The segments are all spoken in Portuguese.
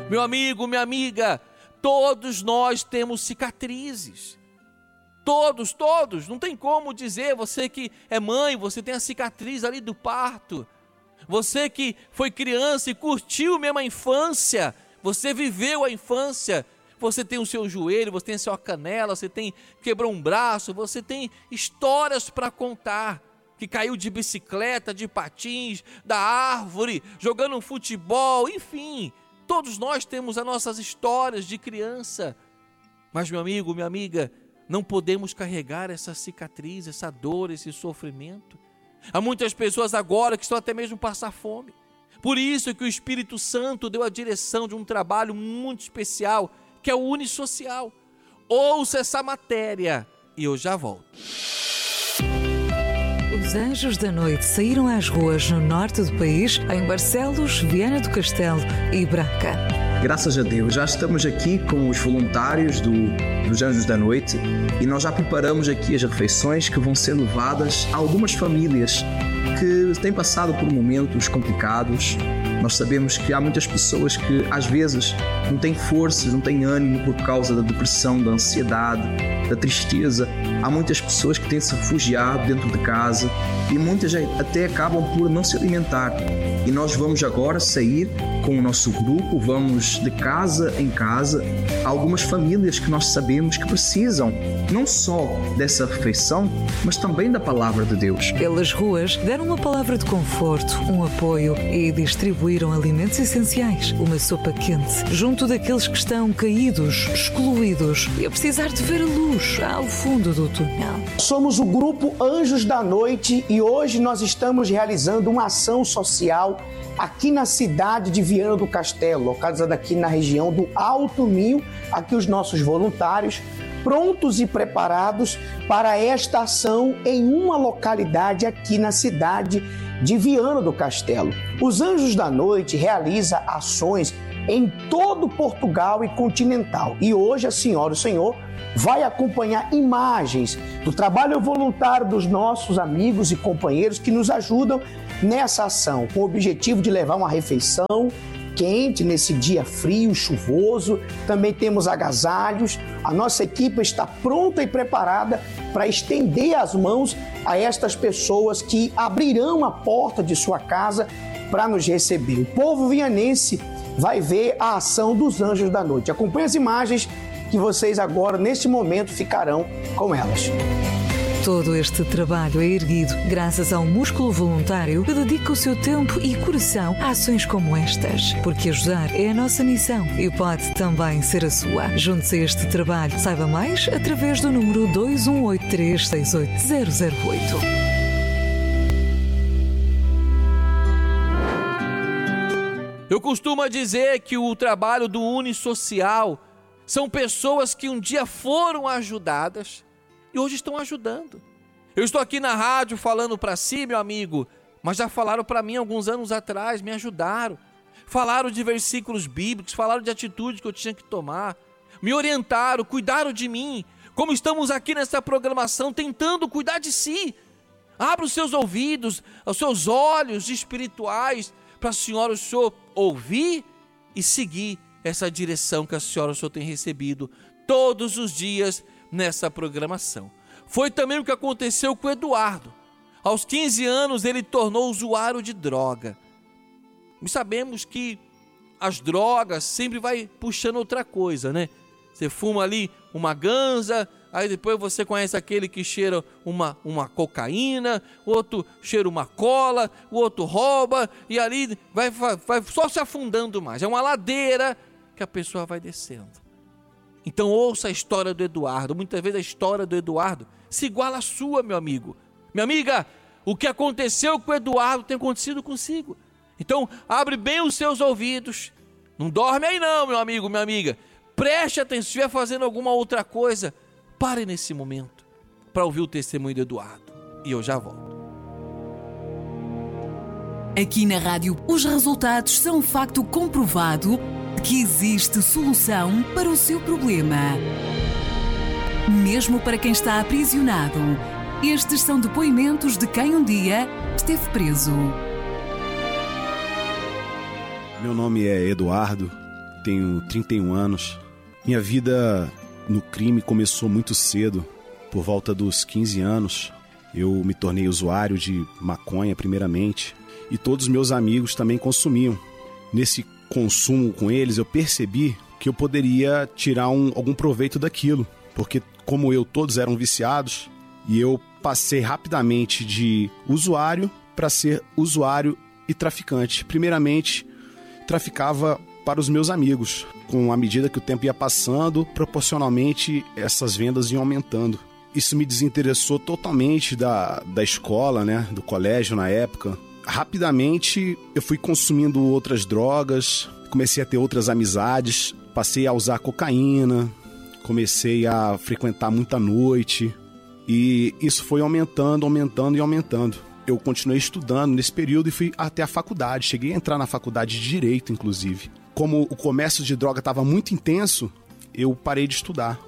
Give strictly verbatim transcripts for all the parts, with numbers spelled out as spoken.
Meu amigo, minha amiga, todos nós temos cicatrizes. Todos, todos. Não tem como dizer, você que é mãe, você tem a cicatriz ali do parto. Você que foi criança e curtiu mesmo a infância, você viveu a infância, você tem o seu joelho, você tem a sua canela, você tem, quebrou um braço, você tem histórias para contar, que caiu de bicicleta, de patins, da árvore, jogando um futebol, enfim, todos nós temos as nossas histórias de criança. Mas, meu amigo, minha amiga, não podemos carregar essa cicatriz, essa dor, esse sofrimento. Há muitas pessoas agora que estão até mesmo passar fome. Por isso que o Espírito Santo deu a direção de um trabalho muito especial, que é o Unisocial. Ouça essa matéria e eu já volto. Os Anjos da Noite saíram às ruas no norte do país, em Barcelos, Viana do Castelo e Braga. Graças a Deus, já estamos aqui com os voluntários do, dos Anjos da Noite e nós já preparamos aqui as refeições que vão ser levadas a algumas famílias que têm passado por momentos complicados. Nós sabemos que há muitas pessoas que às vezes não têm forças, não têm ânimo por causa da depressão, da ansiedade, da tristeza. Há muitas pessoas que têm se refugiado dentro de casa e muitas até acabam por não se alimentar. E nós vamos agora sair com o nosso grupo, vamos de casa em casa, há algumas famílias que nós sabemos que precisam não só dessa refeição, mas também da palavra de Deus. Pelas ruas deram uma palavra de conforto, um apoio e distribuíram alimentos essenciais, uma sopa quente, junto daqueles que estão caídos, excluídos e a precisar de ver a luz ao fundo do túnel. Somos o grupo Anjos da Noite e hoje nós estamos realizando uma ação social aqui na cidade de Viana do Castelo, localizada aqui na região do Alto Minho. Aqui os nossos voluntários prontos e preparados para esta ação em uma localidade aqui na cidade de Viana do Castelo. Os Anjos da Noite realiza ações em todo Portugal e continental. E hoje a senhora e o senhor vai acompanhar imagens do trabalho voluntário dos nossos amigos e companheiros que nos ajudam nessa ação, com o objetivo de levar uma refeição quente nesse dia frio, chuvoso. Também temos agasalhos. A nossa equipe está pronta e preparada para estender as mãos a estas pessoas que abrirão a porta de sua casa para nos receber. O povo vianense vai ver a ação dos Anjos da Noite. Acompanhe as imagens que vocês agora, neste momento, ficarão com elas. Todo este trabalho é erguido graças ao músculo voluntário que dedica o seu tempo e coração a ações como estas. Porque ajudar é a nossa missão e pode também ser a sua. Junte-se a este trabalho. Saiba mais através do número dois um oito três, seis oito zero zero oito. Eu costumo dizer que o trabalho do Unisocial são pessoas que um dia foram ajudadas e hoje estão ajudando. Eu estou aqui na rádio falando para si, meu amigo, mas já falaram para mim alguns anos atrás, me ajudaram. Falaram de versículos bíblicos, falaram de atitude que eu tinha que tomar, me orientaram, cuidaram de mim, como estamos aqui nessa programação tentando cuidar de si. Abra os seus ouvidos, os seus olhos espirituais para a senhora e o senhor ouvir e seguir essa direção que a senhora e o senhor tem recebido todos os dias nessa programação. Foi também o que aconteceu com o Eduardo. Aos quinze anos ele tornou usuário de droga. E sabemos que as drogas sempre vai puxando outra coisa, né? Você fuma ali uma ganza, aí depois você conhece aquele que cheira uma, uma cocaína, o outro cheira uma cola, o outro rouba, e ali vai, vai, vai só se afundando mais. É uma ladeira que a pessoa vai descendo. Então ouça a história do Eduardo. Muitas vezes a história do Eduardo se iguala à sua, meu amigo. Minha amiga, o que aconteceu com o Eduardo tem acontecido consigo. Então abre bem os seus ouvidos. Não dorme aí não, meu amigo, minha amiga. Preste atenção, se estiver fazendo alguma outra coisa, pare nesse momento para ouvir o testemunho do Eduardo. E eu já volto. Aqui na rádio, os resultados são um facto comprovado que existe solução para o seu problema. Mesmo para quem está aprisionado, estes são depoimentos de quem um dia esteve preso. Meu nome é Eduardo, tenho trinta e um anos. Minha vida no crime começou muito cedo. Por volta dos quinze anos, eu me tornei usuário de maconha primeiramente, e todos os meus amigos também consumiam. Nesse consumo com eles, eu percebi que eu poderia tirar um, algum proveito daquilo, porque como eu, todos eram viciados, e eu passei rapidamente de usuário para ser usuário e traficante. Primeiramente, traficava para os meus amigos. Com a medida que o tempo ia passando, proporcionalmente essas vendas iam aumentando. Isso me desinteressou totalmente da, da escola, né, do colégio na época. Rapidamente eu fui consumindo outras drogas, comecei a ter outras amizades, passei a usar cocaína, comecei a frequentar muita noite, e isso foi aumentando, aumentando e aumentando. Eu continuei estudando nesse período e fui até a faculdade, cheguei a entrar na faculdade de Direito, inclusive. Como o comércio de droga estava muito intenso, eu parei de estudar,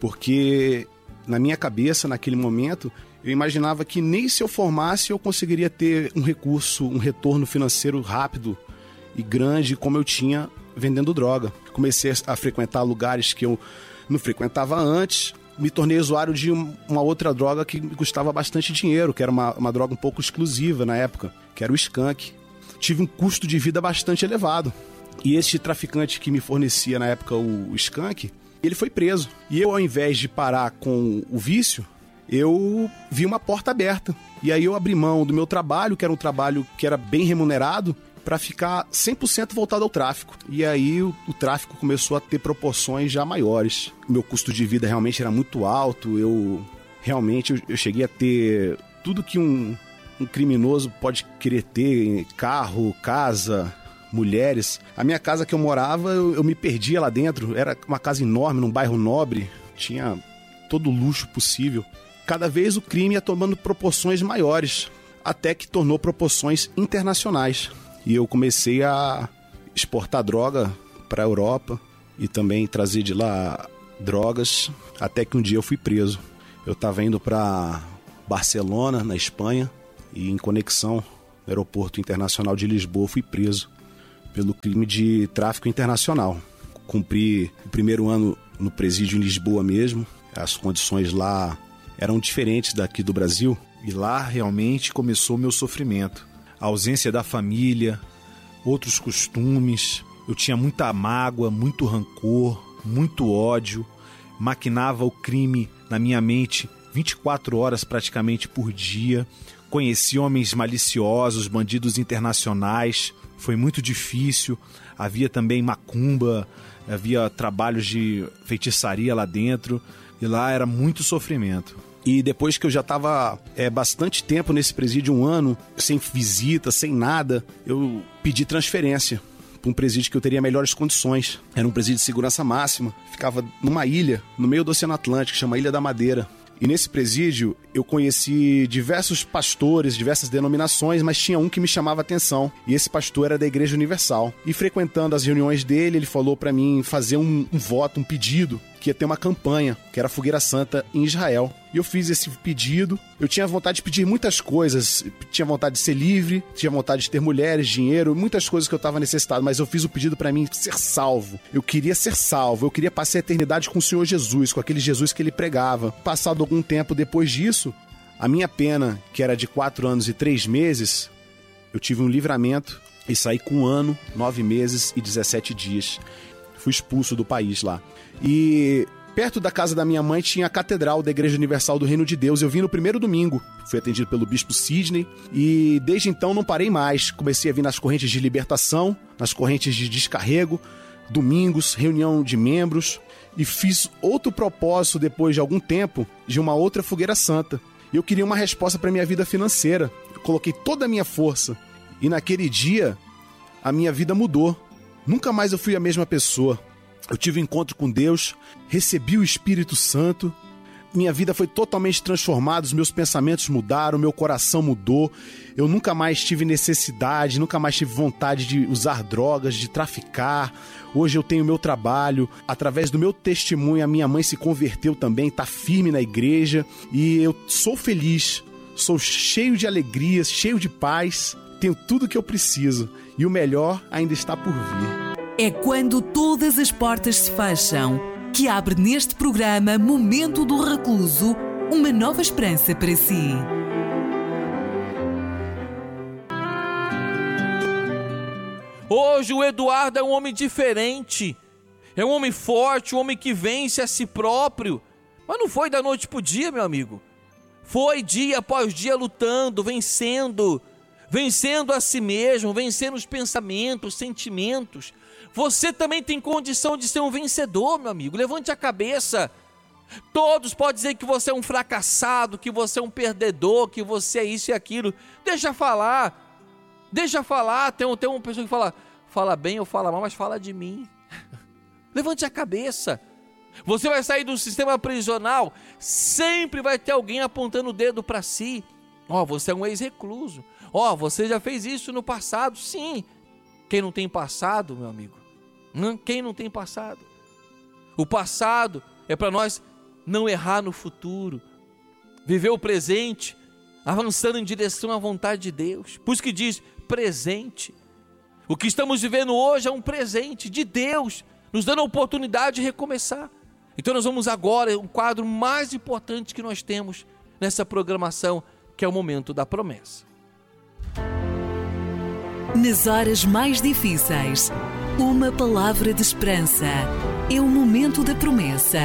porque na minha cabeça, naquele momento, eu imaginava que nem se eu formasse eu conseguiria ter um recurso, um retorno financeiro rápido e grande como eu tinha vendendo droga. Comecei a frequentar lugares que eu não frequentava antes, me tornei usuário de uma outra droga que me custava bastante dinheiro, que era uma, uma droga um pouco exclusiva na época, que era o skunk. Tive um custo de vida bastante elevado. E esse traficante que me fornecia na época o, o skunk, ele foi preso. E eu, ao invés de parar com o vício, eu vi uma porta aberta. E aí eu abri mão do meu trabalho, que era um trabalho que era bem remunerado, para ficar cem por cento voltado ao tráfico. E aí o, o tráfico começou a ter proporções já maiores. O meu custo de vida realmente era muito alto. Eu realmente eu, eu cheguei a ter tudo que um, um criminoso pode querer ter: carro, casa, mulheres. A minha casa que eu morava, eu, eu me perdia lá dentro. Era uma casa enorme, num bairro nobre. Tinha todo o luxo possível. Cada vez o crime ia tomando proporções maiores, até que tornou proporções internacionais. E eu comecei a exportar droga para a Europa e também trazer de lá drogas, até que um dia eu fui preso. Eu estava indo para Barcelona, na Espanha, e em conexão no Aeroporto Internacional de Lisboa fui preso pelo crime de tráfico internacional. Cumpri o primeiro ano no presídio em Lisboa mesmo. As condições lá eram diferentes daqui do Brasil. E lá realmente começou o meu sofrimento. A ausência da família, outros costumes. Eu tinha muita mágoa, muito rancor, muito ódio. Maquinava o crime na minha mente vinte e quatro horas praticamente por dia. Conheci homens maliciosos, bandidos internacionais. Foi muito difícil. Havia também macumba, havia trabalhos de feitiçaria lá dentro. E lá era muito sofrimento. E depois que eu já estava é, bastante tempo nesse presídio, um ano, sem visita, sem nada, eu pedi transferência para um presídio que eu teria melhores condições. Era um presídio de segurança máxima, ficava numa ilha, no meio do Oceano Atlântico, chama Ilha da Madeira. E nesse presídio eu conheci diversos pastores, diversas denominações, mas tinha um que me chamava a atenção. E esse pastor era da Igreja Universal. E frequentando as reuniões dele, ele falou para mim fazer um, um voto, um pedido, que ia ter uma campanha, que era a Fogueira Santa em Israel. E eu fiz esse pedido. Eu tinha vontade de pedir muitas coisas. Tinha vontade de ser livre, tinha vontade de ter mulheres, dinheiro, muitas coisas que eu estava necessitado. Mas eu fiz o pedido para mim ser salvo. Eu queria ser salvo. Eu queria passar a eternidade com o Senhor Jesus, com aquele Jesus que ele pregava. Passado algum tempo depois disso, a minha pena, que era de quatro anos e três meses, eu tive um livramento e saí com um ano, nove meses e dezessete dias. Fui expulso do país lá. E perto da casa da minha mãe tinha a Catedral da Igreja Universal do Reino de Deus. Eu vim no primeiro domingo. Fui atendido pelo Bispo Sidney. E desde então não parei mais. Comecei a vir nas correntes de libertação, nas correntes de descarrego, domingos, reunião de membros. E fiz outro propósito depois de algum tempo de uma outra Fogueira Santa. Eu queria uma resposta para minha vida financeira. Eu coloquei toda a minha força. E naquele dia, a minha vida mudou. Nunca mais eu fui a mesma pessoa. Eu tive um encontro com Deus, recebi o Espírito Santo, minha vida foi totalmente transformada, os meus pensamentos mudaram, meu coração mudou, eu nunca mais tive necessidade, nunca mais tive vontade de usar drogas, de traficar. Hoje eu tenho meu trabalho, através do meu testemunho a minha mãe se converteu também, está firme na igreja e eu sou feliz, sou cheio de alegria, cheio de paz, tenho tudo que eu preciso e o melhor ainda está por vir. É quando todas as portas se fecham que abre neste programa Momento do Recluso uma nova esperança para si. Hoje o Eduardo é um homem diferente, é um homem forte, um homem que vence a si próprio, mas não foi da noite para o dia, meu amigo. Foi dia após dia lutando, vencendo, vencendo a si mesmo, vencendo os pensamentos, os sentimentos. Você também tem condição de ser um vencedor, meu amigo. Levante a cabeça. Todos podem dizer que você é um fracassado, que você é um perdedor, que você é isso e aquilo. Deixa falar. Deixa falar. Tem, tem uma pessoa que fala, fala bem ou fala mal, mas fala de mim. Levante a cabeça. Você vai sair do sistema prisional, sempre vai ter alguém apontando o dedo para si. Ó, oh, você é um ex-recluso. Ó, oh, você já fez isso no passado. Sim. Quem não tem passado, meu amigo? Hum? Quem não tem passado? O passado é para nós não errar no futuro. Viver o presente, avançando em direção à vontade de Deus. Por isso que diz presente. O que estamos vivendo hoje é um presente de Deus, nos dando a oportunidade de recomeçar. Então nós vamos agora, um quadro mais importante que nós temos nessa programação, que é o Momento da Promessa. Nas horas mais difíceis, uma palavra de esperança. É o Momento da Promessa.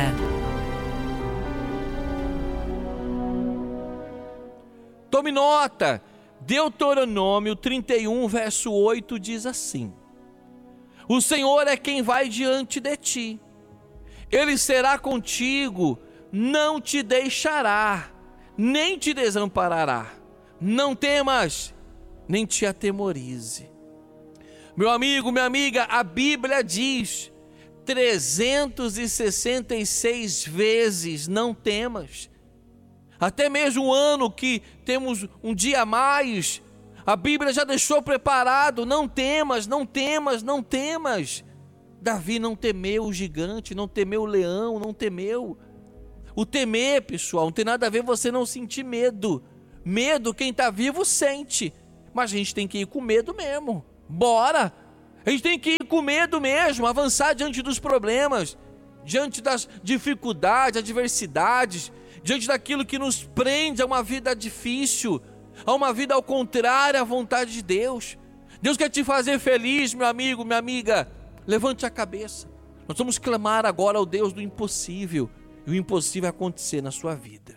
Tome nota. Deuteronômio trinta e um, verso oito diz assim: O Senhor é quem vai diante de ti. Ele será contigo, não te deixará, nem te desamparará. Não temas, nem te atemorize. Meu amigo, minha amiga, a Bíblia diz trezentas e sessenta e seis vezes não temas. Até mesmo o ano que temos um dia a mais, a Bíblia já deixou preparado, não temas, não temas, não temas. Davi não temeu o gigante, não temeu o leão, não temeu. O temer, pessoal, não tem nada a ver você não sentir medo. Medo, quem está vivo sente, mas a gente tem que ir com medo mesmo. Bora! A gente tem que ir com medo mesmo, avançar diante dos problemas, diante das dificuldades, adversidades, diante daquilo que nos prende a uma vida difícil, a uma vida ao contrário à vontade de Deus. Deus quer te fazer feliz, meu amigo, minha amiga. Levante a cabeça. Nós vamos clamar agora ao Deus do impossível, e o impossível vai acontecer na sua vida.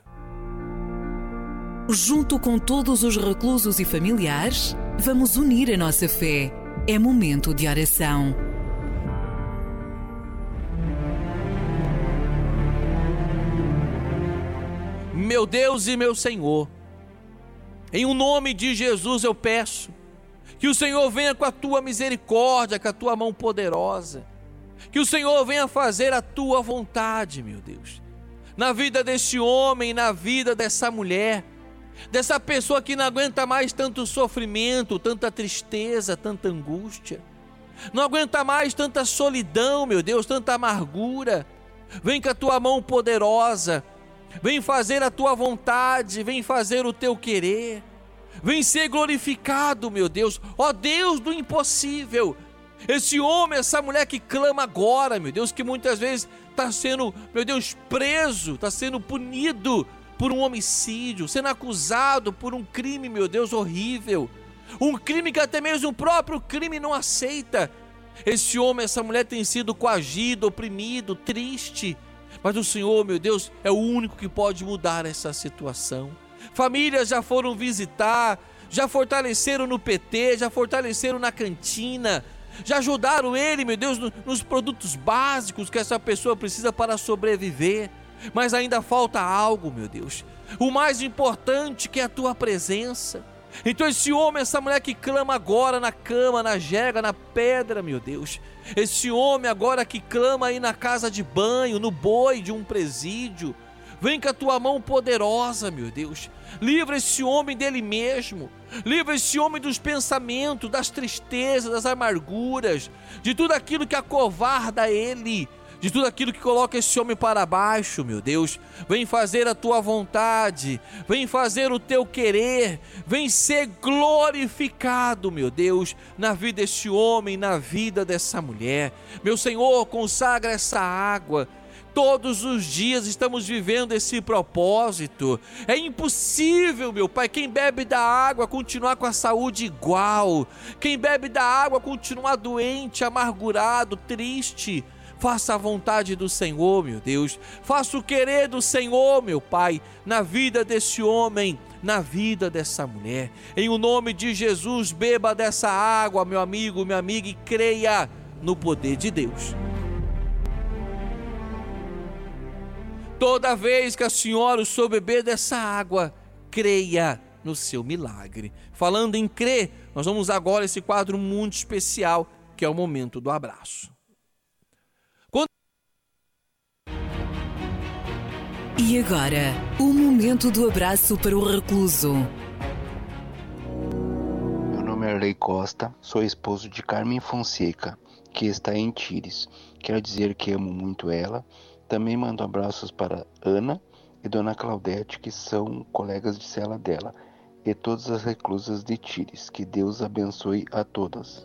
Junto com todos os reclusos e familiares, vamos unir a nossa fé. É momento de oração. Meu Deus e meu Senhor, em o nome de Jesus eu peço que o Senhor venha com a tua misericórdia, com a tua mão poderosa, que o Senhor venha fazer a tua vontade, meu Deus, na vida desse homem, na vida dessa mulher, dessa pessoa que não aguenta mais tanto sofrimento, tanta tristeza, tanta angústia, não aguenta mais tanta solidão, meu Deus, tanta amargura. Vem com a tua mão poderosa, vem fazer a tua vontade, vem fazer o teu querer, vem ser glorificado, meu Deus, ó Deus do impossível. Esse homem, essa mulher que clama agora, meu Deus, que muitas vezes está sendo, meu Deus, preso, está sendo punido por um homicídio, sendo acusado por um crime, meu Deus, horrível, um crime que até mesmo o próprio crime não aceita. Esse homem, essa mulher tem sido coagido, oprimido, triste, mas o Senhor, meu Deus, é o único que pode mudar essa situação. Famílias já foram visitar, já fortaleceram no P T, já fortaleceram na cantina, já ajudaram ele, meu Deus, no, nos produtos básicos que essa pessoa precisa para sobreviver, mas ainda falta algo, meu Deus, o mais importante, que é a tua presença. Então esse homem, essa mulher que clama agora na cama, na jega, na pedra, meu Deus, esse homem agora que clama aí na casa de banho, no boi de um presídio, vem com a tua mão poderosa, meu Deus, livra esse homem dele mesmo, livra esse homem dos pensamentos, das tristezas, das amarguras, de tudo aquilo que acovarda ele. de tudo aquilo que coloca esse homem para baixo, meu Deus. Vem fazer a tua vontade, vem fazer o teu querer, vem ser glorificado, meu Deus, na vida desse homem, na vida dessa mulher. Meu Senhor, consagra essa água. Todos os dias estamos vivendo esse propósito. É impossível, meu Pai, quem bebe da água continuar com a saúde igual. Quem bebe da água continuar doente, amargurado, triste. Faça a vontade do Senhor, meu Deus. Faça o querer do Senhor, meu Pai, na vida desse homem, na vida dessa mulher. Em o nome de Jesus, beba dessa água, meu amigo, minha amiga, e creia no poder de Deus. Toda vez que a senhora o senhor beber dessa água, creia no seu milagre. Falando em crer, nós vamos agora a esse quadro muito especial, que é o momento do abraço. Quando... E agora, o momento do abraço para o recluso. Meu nome é Arley Costa, sou esposo de Carmen Fonseca, que está em Tires. Quero dizer que amo muito ela. Também mando abraços para Ana e Dona Claudete, que são colegas de cela dela, e todas as reclusas de Tires. Que Deus abençoe a todas.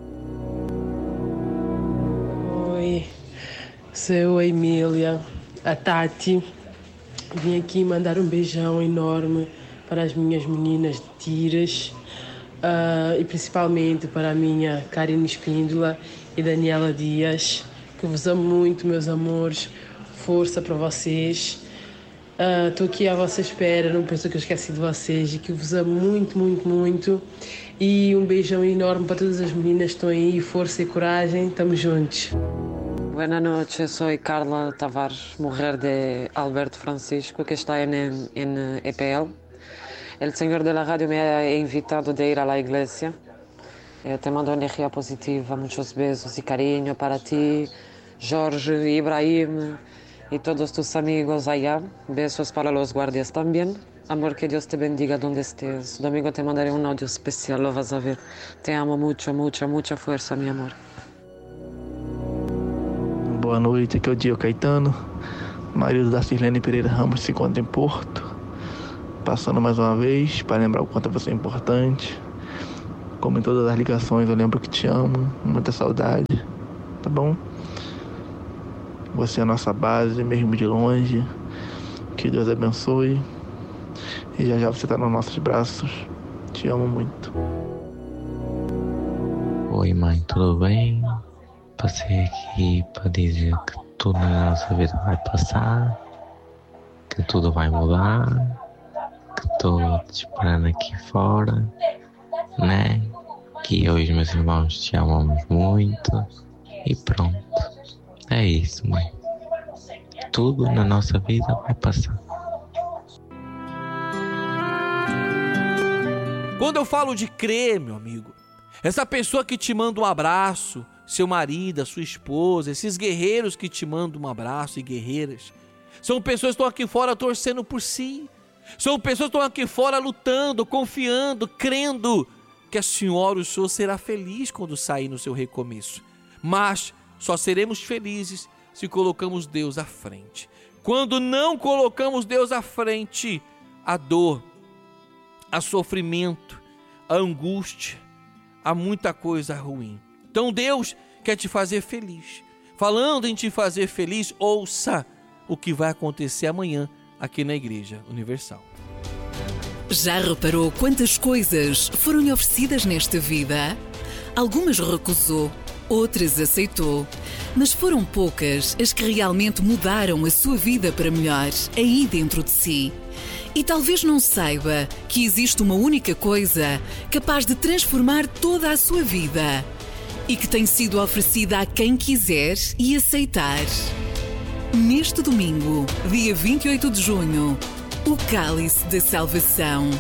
Oi, sou a Emília, a Tati. Vim aqui mandar um beijão enorme para as minhas meninas de Tires, uh, e principalmente para a minha Karine Espíndola e Daniela Dias, que eu vos amo muito, meus amores. Força para vocês. Estou uh, aqui à vossa espera, não penso que eu esqueci de vocês e que eu vos amo muito, muito, muito. E um beijão enorme para todas as meninas que estão aí. Força e coragem, estamos juntos. Boa noite, sou Carla Tavares, mujer de Alberto Francisco, que está en, en E P L. El señor de la radio me ha invitado de ir a la iglesia. Eu te mando energía positiva, muchos besos y cariño para ti, Jorge, Ibrahim y todos tus amigos allá. Besos para los guardias también. Amor, que Dios te bendiga donde estés. Domingo te mandaré un audio especial, lo vas a ver. Te amo mucho, mucha, mucha fuerza, mi amor. Boa noite, aqui é o Dio Caetano, marido da Sirlene Pereira Ramos, se encontra em Porto. Passando mais uma vez para lembrar o quanto você é importante. Como em todas as ligações, eu lembro que te amo, muita saudade, tá bom? Você é a nossa base, mesmo de longe. Que Deus abençoe. E já já você tá nos nossos braços. Te amo muito. Oi, mãe, tudo bem? Passei aqui para dizer que tudo na nossa vida vai passar, que tudo vai mudar, que estou te esperando aqui fora, né? Que eu e os meus irmãos te amamos muito. E pronto. É isso, mãe. Tudo na nossa vida vai passar. Quando eu falo de crer, meu amigo, essa pessoa que te manda um abraço, seu marido, a sua esposa, esses guerreiros que te mandam um abraço e guerreiras, são pessoas que estão aqui fora torcendo por si. São pessoas que estão aqui fora lutando, confiando, crendo que a senhora, o senhor, será feliz quando sair no seu recomeço. Mas só seremos felizes se colocamos Deus à frente. Quando não colocamos Deus à frente, a dor, a sofrimento, a angústia, há muita coisa ruim. Então Deus quer te fazer feliz. Falando em te fazer feliz, ouça o que vai acontecer amanhã aqui na Igreja Universal. Já reparou quantas coisas foram-lhe oferecidas nesta vida? Algumas recusou, outras aceitou, mas foram poucas as que realmente mudaram a sua vida para melhor, aí dentro de si. E talvez não saiba que existe uma única coisa capaz de transformar toda a sua vida e que tem sido oferecida a quem quiser e aceitar. Neste domingo, dia vinte e oito de junho, o Cálice da Salvação.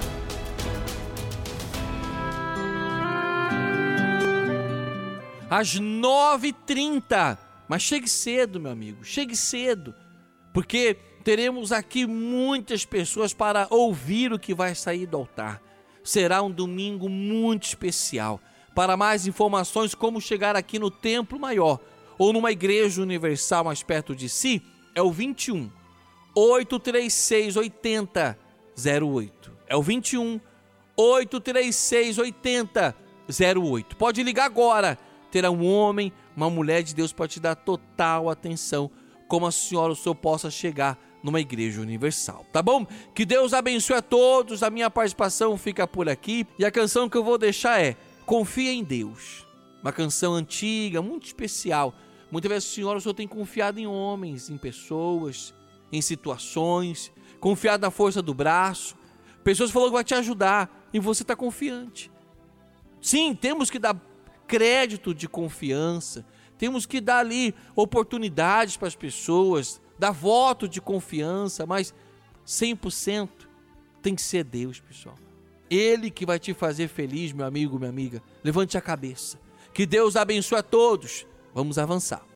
Às nove e trinta, mas chegue cedo, meu amigo, chegue cedo, porque teremos aqui muitas pessoas para ouvir o que vai sair do altar. Será um domingo muito especial. Para mais informações como chegar aqui no Templo Maior ou numa igreja universal mais perto de si, é o vinte e um, oito três seis, oito zero zero oito. É o vinte e um, oito três seis, oito zero zero oito. Pode ligar agora. Terá um homem, uma mulher de Deus para te dar total atenção, como a senhora ou o senhor possa chegar numa igreja universal, tá bom? Que Deus abençoe a todos. A minha participação fica por aqui e a canção que eu vou deixar é Confia em Deus. Uma canção antiga, muito especial. Muitas vezes a senhora ou o senhor tem confiado em homens, em pessoas, em situações, confiado na força do braço. Pessoas falando que vai te ajudar e você está confiante. Sim, temos que dar crédito de confiança, temos que dar ali oportunidades para as pessoas, dar voto de confiança, mas cem por cento tem que ser Deus, pessoal. Ele que vai te fazer feliz, meu amigo, minha amiga. Levante a cabeça. Que Deus abençoe a todos. Vamos avançar.